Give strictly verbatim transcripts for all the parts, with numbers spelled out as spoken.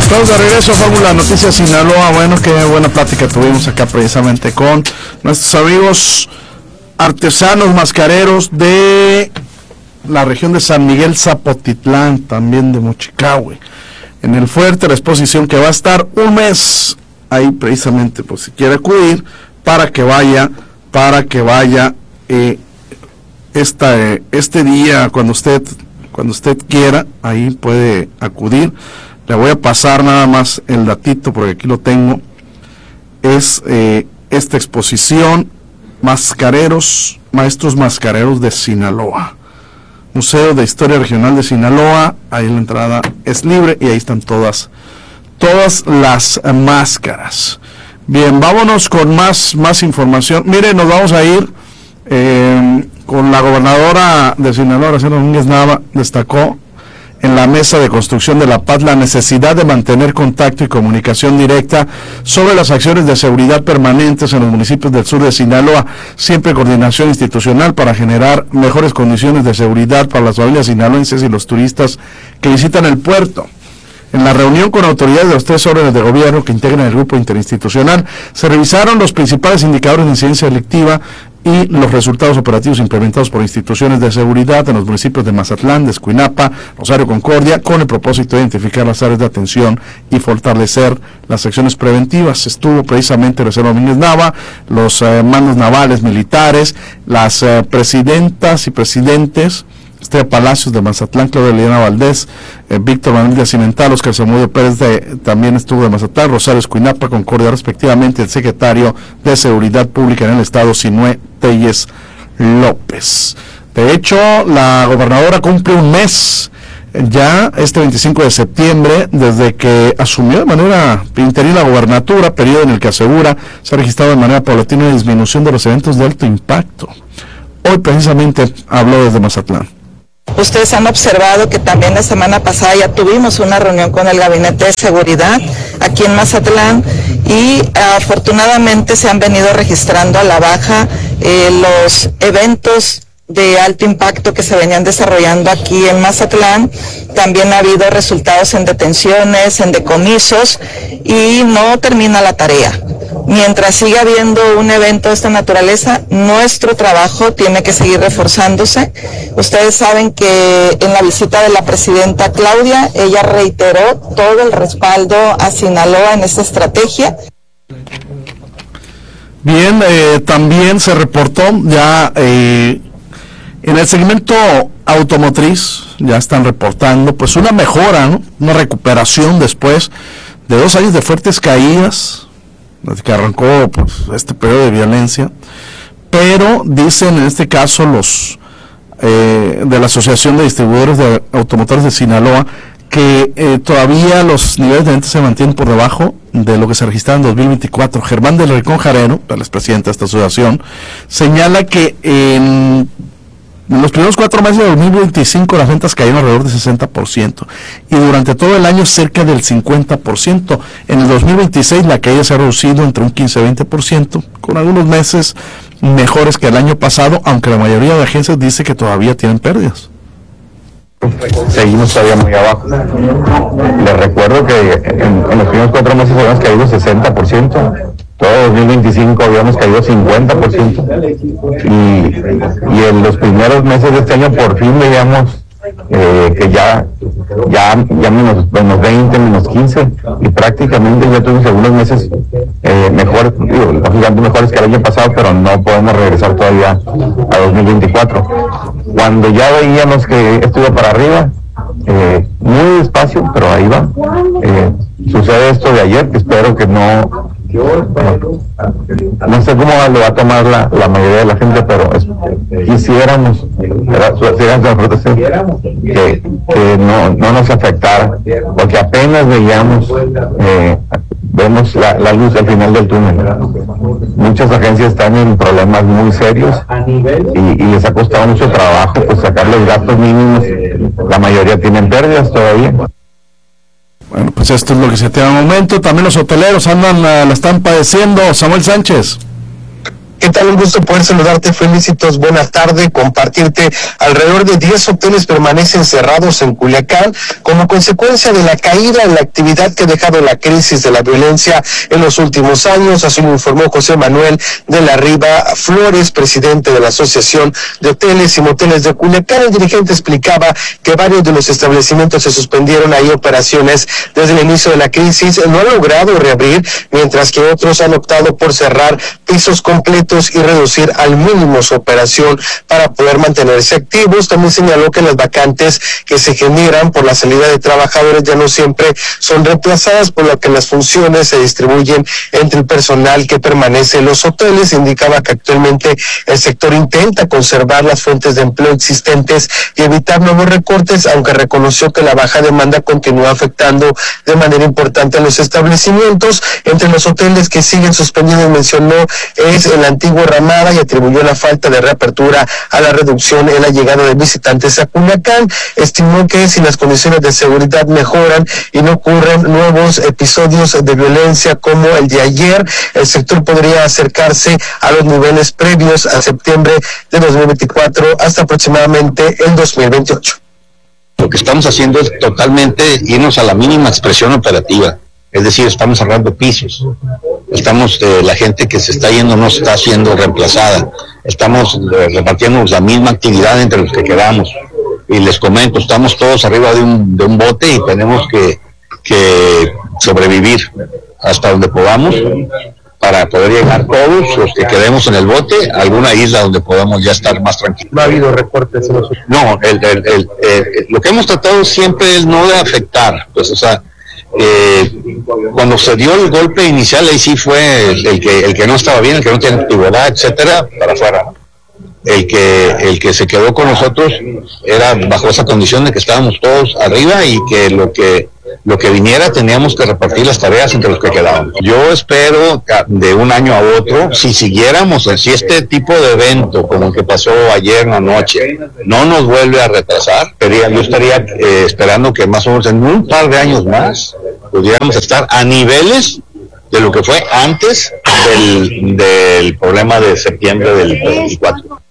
Estamos de regreso, Fórmula Noticias Sinaloa. Bueno, qué buena plática tuvimos acá precisamente con nuestros amigos artesanos mascareros de la región de San Miguel Zapotitlán, también de Mochicahue. En el Fuerte, la exposición que va a estar un mes ahí precisamente, pues si quiere acudir, para que vaya, para que vaya eh, esta, eh, este día, cuando usted, cuando usted quiera, ahí puede acudir. Le voy a pasar nada más el datito, porque aquí lo tengo. Es eh, esta exposición, Mascareros, Maestros Mascareros de Sinaloa. Museo de Historia Regional de Sinaloa, ahí la entrada es libre y ahí están todas, todas las máscaras. Bien, vámonos con más, más información. Mire, nos vamos a ir eh, con la gobernadora de Sinaloa, Araceli Domínguez Nava, destacó en la Mesa de Construcción de la Paz la necesidad de mantener contacto y comunicación directa sobre las acciones de seguridad permanentes en los municipios del sur de Sinaloa, siempre coordinación institucional para generar mejores condiciones de seguridad para las familias sinaloenses y los turistas que visitan el puerto. En la reunión con autoridades de los tres órdenes de gobierno que integran el grupo interinstitucional, se revisaron los principales indicadores de incidencia delictiva y los resultados operativos implementados por instituciones de seguridad en los municipios de Mazatlán, de Escuinapa, Rosario Concordia, con el propósito de identificar las áreas de atención y fortalecer las acciones preventivas. Estuvo precisamente Araceli Domínguez Nava, los eh, mandos navales militares, las eh, presidentas y presidentes, Estrella Palacios de Mazatlán, Claudia Liliana Valdés, eh, Víctor Manuel de Cimental, Oscar Zamudio Pérez de, también estuvo de Mazatlán, Rosario Escuinapa, Concordia, respectivamente, el secretario de Seguridad Pública en el estado, Sinué Telles López. De hecho, la gobernadora cumple un mes ya este veinticinco de septiembre desde que asumió de manera interina la gobernatura, periodo en el que asegura se ha registrado de manera paulatina una disminución de los eventos de alto impacto. Hoy precisamente habló desde Mazatlán. Ustedes han observado que también la semana pasada ya tuvimos una reunión con el Gabinete de Seguridad aquí en Mazatlán y afortunadamente se han venido registrando a la baja eh, los eventos de alto impacto que se venían desarrollando aquí en Mazatlán. También ha habido resultados en detenciones, en decomisos y no termina la tarea. Mientras siga habiendo un evento de esta naturaleza, nuestro trabajo tiene que seguir reforzándose. Ustedes saben que en la visita de la presidenta Claudia, ella reiteró todo el respaldo a Sinaloa en esta estrategia. Bien, eh, también se reportó ya eh, en el segmento automotriz, ya están reportando pues una mejora, ¿no? Una recuperación después de dos años de fuertes caídas, desde que arrancó pues, este periodo de violencia, pero dicen en este caso los eh, de la Asociación de Distribuidores de Automotores de Sinaloa que eh, todavía los niveles de ventas se mantienen por debajo de lo que se registraba en dos mil veinticuatro. Germán del Rincón Jareno, el expresidente de esta asociación, señala que en En los primeros cuatro meses de dos mil veinticinco las ventas cayeron alrededor del sesenta por ciento y durante todo el año cerca del cincuenta por ciento. En el dos mil veintiséis la caída se ha reducido entre un quince a veinte por ciento, con algunos meses mejores que el año pasado, aunque la mayoría de agencias dice que todavía tienen pérdidas. Seguimos todavía muy abajo. Les recuerdo que en, en los primeros cuatro meses habíamos caído sesenta por ciento. Todo dos mil veinticinco habíamos caído cincuenta por ciento y, y en los primeros meses de este año por fin veíamos eh, que ya ya, ya menos, menos veinte, menos quince y prácticamente ya tuvimos algunos meses eh, mejor, digo, lógicamente mejores que el año pasado, pero no podemos regresar todavía a dos mil veinticuatro. Cuando ya veíamos que esto iba para arriba, eh, muy despacio, pero ahí va. Eh, sucede esto de ayer, que espero que no no sé cómo lo va a tomar la, la mayoría de la gente, pero es, quisiéramos que, que no, no nos afectara, porque apenas veíamos eh, vemos la, la luz al final del túnel. Muchas agencias están en problemas muy serios y, y les ha costado mucho trabajo pues sacar los gastos mínimos. La mayoría tienen pérdidas todavía. Bueno, pues esto es lo que se tiene al momento. También los hoteleros andan, la, la están padeciendo. Samuel Sánchez. ¿Qué tal? Un gusto poder saludarte, Felicitos. Buena tarde, compartirte. Alrededor de diez hoteles permanecen cerrados en Culiacán como consecuencia de la caída en la actividad que ha dejado la crisis de la violencia en los últimos años. Así lo informó José Manuel de la Riva Flores, presidente de la Asociación de Hoteles y Moteles de Culiacán. El dirigente explicaba que varios de los establecimientos se suspendieron ahí operaciones desde el inicio de la crisis, no han logrado reabrir, mientras que otros han optado por cerrar pisos completos y reducir al mínimo su operación para poder mantenerse activos. También señaló que las vacantes que se generan por la salida de trabajadores ya no siempre son reemplazadas, por lo que las funciones se distribuyen entre el personal que permanece en los hoteles. Indicaba que actualmente el sector intenta conservar las fuentes de empleo existentes y evitar nuevos recortes, aunque reconoció que la baja demanda continúa afectando de manera importante a los establecimientos. Entre los hoteles que siguen suspendidos, mencionó, es el Antigua Ramada, y atribuyó la falta de reapertura a la reducción en la llegada de visitantes a Culiacán. Estimó que si las condiciones de seguridad mejoran y no ocurren nuevos episodios de violencia como el de ayer, el sector podría acercarse a los niveles previos a septiembre de dos mil veinticuatro hasta aproximadamente el dos mil veintiocho. Lo que estamos haciendo es totalmente irnos a la mínima expresión operativa. Es decir, estamos cerrando pisos, estamos, eh, la gente que se está yendo no está siendo reemplazada, estamos eh, repartiendo la misma actividad entre los que quedamos. Y les comento, estamos todos arriba de un, de un bote y tenemos que, que sobrevivir hasta donde podamos para poder llegar todos los que quedemos en el bote a alguna isla donde podamos ya estar más tranquilos. ¿No ha habido recortes en los... No, el, el, el, el, lo que hemos tratado siempre es no de afectar, pues, o sea, Eh, cuando se dio el golpe inicial, ahí sí fue el, el que el que no estaba bien, el que no tiene antigüedad, etcétera, para afuera. El que el que se quedó con nosotros era bajo esa condición de que estábamos todos arriba y que lo que lo que viniera teníamos que repartir las tareas entre los que quedábamos. Yo espero que de un año a otro, si siguiéramos, si este tipo de evento como el que pasó ayer en la noche no nos vuelve a retrasar, yo estaría eh, esperando que más o menos en un par de años más pudiéramos estar a niveles de lo que fue antes del, del problema de septiembre del veinticuatro.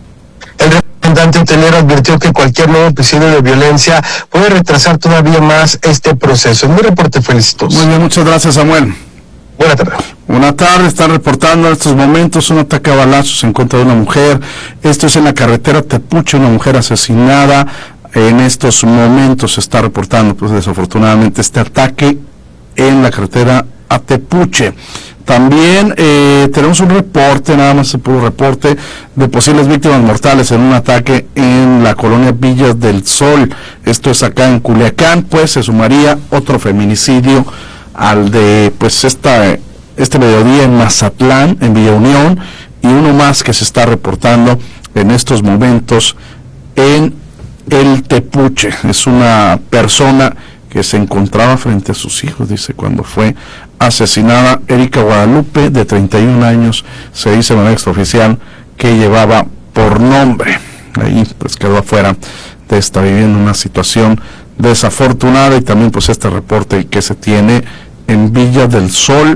El representante hotelero advirtió que cualquier nuevo episodio de violencia puede retrasar todavía más este proceso. En mi reporte, Felicitos. Muy bien, muchas gracias, Samuel. Buenas tardes. Buenas tardes, están reportando en estos momentos un ataque a balazos en contra de una mujer. Esto es en la carretera Tepuche, una mujer asesinada. En estos momentos se está reportando, pues desafortunadamente, este ataque en la carretera a Tepuche. También eh, tenemos un reporte, nada más un reporte de posibles víctimas mortales en un ataque en la colonia Villas del Sol. Esto es acá en Culiacán, pues se sumaría otro feminicidio al de pues esta este mediodía en Mazatlán, en Villa Unión, y uno más que se está reportando en estos momentos en el Tepuche. Es una persona que se encontraba frente a sus hijos, dice, cuando fue asesinada. Erika Guadalupe, de treinta y un años, se dice de manera extraoficial que llevaba por nombre. Ahí pues quedó afuera de esta, viviendo una situación desafortunada. Y también pues este reporte que se tiene en Villa del Sol,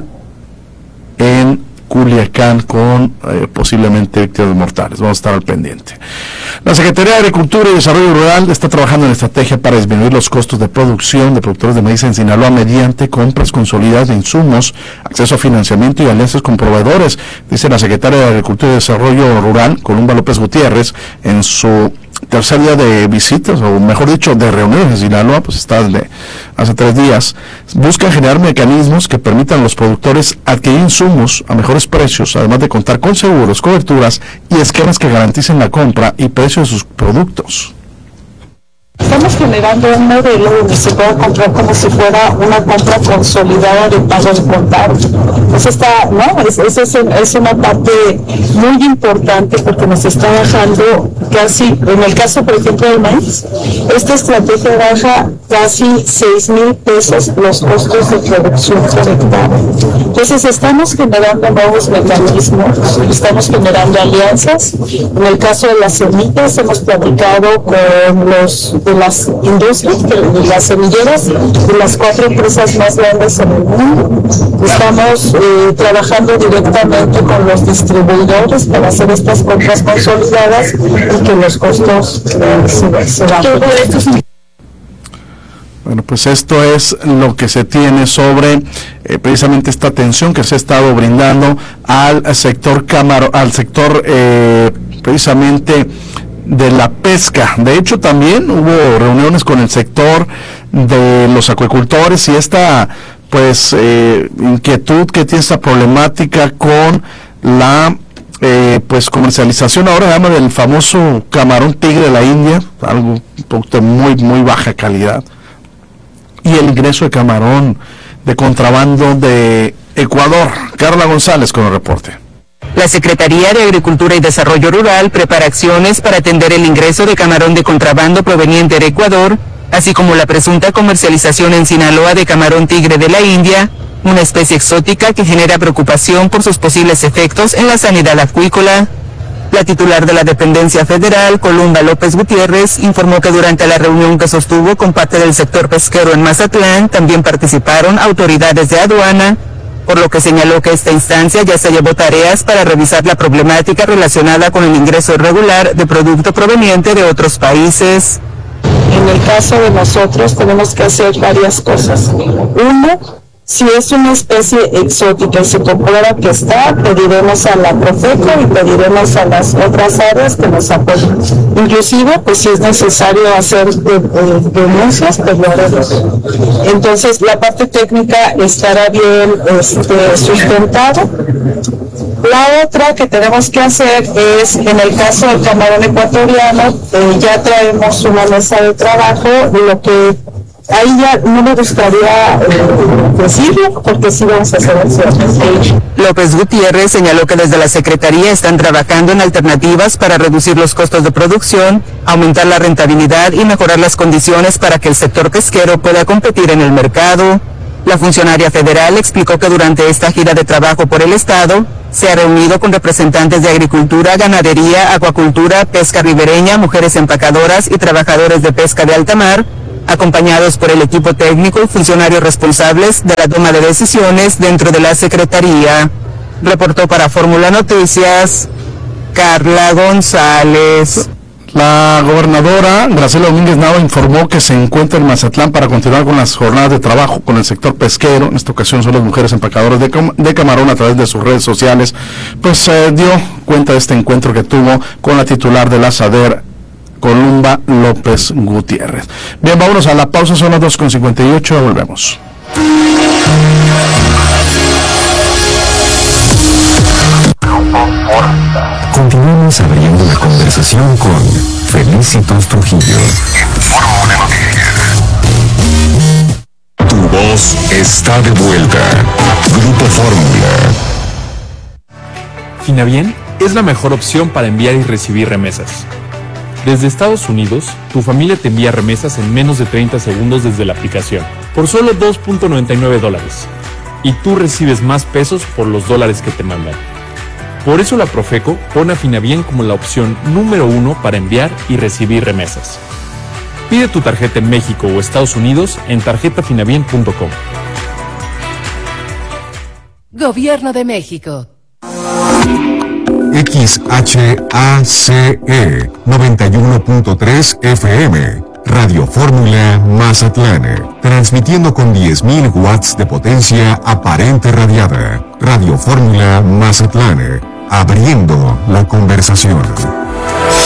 en Culiacán, con eh, posiblemente víctimas mortales. Vamos a estar al pendiente. La Secretaría de Agricultura y Desarrollo Rural está trabajando en estrategia para disminuir los costos de producción de productores de maíz en Sinaloa mediante compras consolidadas de insumos, acceso a financiamiento y alianzas con proveedores, dice la Secretaria de Agricultura y Desarrollo Rural, Columba López Gutiérrez, en su tercer día de visitas, o mejor dicho, de reuniones en Sinaloa, pues está desde hace tres días. Buscan generar mecanismos que permitan a los productores adquirir insumos a mejores precios, además de contar con seguros, coberturas y esquemas que garanticen la compra y precio de sus productos. Estamos generando un modelo donde se pueda comprar como si fuera una compra consolidada de pago de contado. Pues está, ¿no? Es, es, es, es una parte muy importante porque nos está bajando casi, en el caso por ejemplo del maíz, esta estrategia baja casi seis mil pesos los costos de producción por hectárea. Entonces estamos generando nuevos mecanismos, estamos generando alianzas. En el caso de las semillas hemos platicado con los de la las industrias, de las semilleras, de las cuatro empresas más grandes en el mundo. Estamos eh, trabajando directamente con los distribuidores para hacer estas compras consolidadas y que los costos eh, se, se bajen. Bueno, pues esto es lo que se tiene sobre eh, precisamente esta atención que se ha estado brindando al sector cámara, al sector eh, precisamente de la pesca. De hecho, también hubo reuniones con el sector de los acuicultores y esta pues eh, inquietud que tiene esta problemática con la eh, pues comercialización ahora llama del famoso camarón tigre de la India, algo de muy muy baja calidad, y el ingreso de camarón de contrabando de Ecuador. Carla González con el reporte. La Secretaría de Agricultura y Desarrollo Rural prepara acciones para atender el ingreso de camarón de contrabando proveniente de Ecuador, así como la presunta comercialización en Sinaloa de camarón tigre de la India, una especie exótica que genera preocupación por sus posibles efectos en la sanidad acuícola. La titular de la dependencia federal, Columba López Gutiérrez, informó que durante la reunión que sostuvo con parte del sector pesquero en Mazatlán, también participaron autoridades de aduana, por lo que señaló que esta instancia ya se llevó tareas para revisar la problemática relacionada con el ingreso irregular de producto proveniente de otros países. En el caso de nosotros tenemos que hacer varias cosas. Uno, si es una especie exótica y se comprueba que está, pediremos a la Profeco y pediremos a las otras áreas que nos apoyen. Inclusive, pues si es necesario hacer de, de, denuncias, pues lo haremos. Entonces, la parte técnica estará bien este, sustentada. La otra que tenemos que hacer es, en el caso del camarón ecuatoriano, eh, ya traemos una mesa de trabajo, lo que ahí ya no me gustaría eh, decirlo, porque sí vamos a hacer acciones. López Gutiérrez señaló que desde la Secretaría están trabajando en alternativas para reducir los costos de producción, aumentar la rentabilidad y mejorar las condiciones para que el sector pesquero pueda competir en el mercado. La funcionaria federal explicó que durante esta gira de trabajo por el Estado, se ha reunido con representantes de agricultura, ganadería, acuacultura, pesca ribereña, mujeres empacadoras y trabajadores de pesca de alta mar, acompañados por el equipo técnico y funcionarios responsables de la toma de decisiones dentro de la Secretaría. Reportó para Fórmula Noticias, Carla González. La gobernadora Graciela Domínguez Nava informó que se encuentra en Mazatlán para continuar con las jornadas de trabajo con el sector pesquero. En esta ocasión son las mujeres empacadoras de, cam- de camarón. A través de sus redes sociales pues eh, dio cuenta de este encuentro que tuvo con la titular de la SADER, Columba López Gutiérrez. Bien, vámonos a la pausa, son las dos con cincuenta y ocho, volvemos. Continuamos abriendo la conversación con Felicitos Trujillo. Tu voz está de vuelta. Grupo Fórmula. Finavién es la mejor opción para enviar y recibir remesas. Desde Estados Unidos, tu familia te envía remesas en menos de treinta segundos desde la aplicación, por solo dos punto noventa y nueve dólares. Y tú recibes más pesos por los dólares que te mandan. Por eso la Profeco pone a Finavién como la opción número uno para enviar y recibir remesas. Pide tu tarjeta en México o Estados Unidos en tarjeta finavién punto com. Gobierno de México. X H A C E noventa y uno punto tres F M, Radio Fórmula Mazatlán, transmitiendo con diez mil watts de potencia aparente radiada. Radio Fórmula Mazatlán, abriendo la conversación.